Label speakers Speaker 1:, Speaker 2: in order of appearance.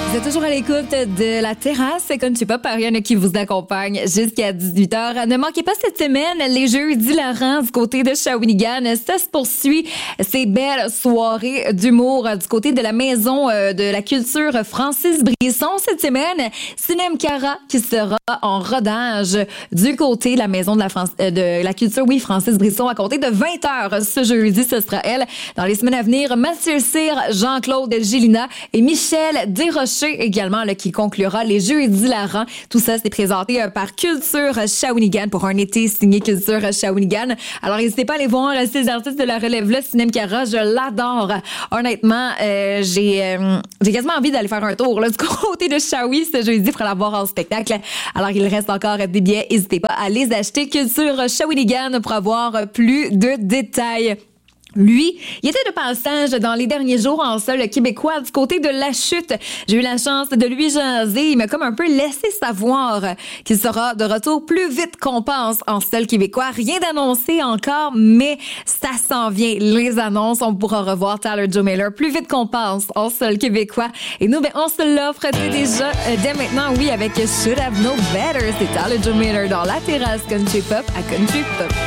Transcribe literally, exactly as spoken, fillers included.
Speaker 1: Vous êtes toujours à l'écoute de la terrasse Country Pop, Ariane qui vous accompagne jusqu'à dix-huit heures. Ne manquez pas cette semaine les jeudis Laurent du côté de Shawinigan. Ça se poursuit ces belles soirées d'humour du côté de la maison de la culture Francis Brisson. Cette semaine, Cinem Cara qui sera en rodage du côté de la maison de la, France, de la culture, oui, Francis Brisson, à compter de vingt heures ce jeudi. Ce sera elle. Dans les semaines à venir, Mathieu Cyr, Jean-Claude Gélina et Michel Desrochers également, là, qui conclura les Jeudis Laurent. Tout ça, c'est présenté euh, par Culture Shawinigan pour un été signé Culture Shawinigan. Alors, n'hésitez pas à aller voir euh, ces artistes de la relève-là. Cinem Cara, je l'adore. Honnêtement, euh, j'ai euh, j'ai quasiment envie d'aller faire un tour là, du côté de Shawi ce jeudi pour la voir en spectacle. Alors, il reste encore des billets. N'hésitez pas à les acheter. Culture Shawinigan pour avoir plus de détails. Lui, il était de passage dans les derniers jours en sol québécois du côté de La Chute. J'ai eu la chance de lui jaser. Il m'a comme un peu laissé savoir qu'il sera de retour plus vite qu'on pense en sol québécois. Rien d'annoncé encore, mais ça s'en vient. Les annonces, on pourra revoir Tyler Joe Miller plus vite qu'on pense en sol québécois. Et nous, ben, on se l'offre déjà euh, dès maintenant, oui, avec Should Have Known Better. C'est Tyler Joe Miller dans la terrasse Country Pop à Country Pop.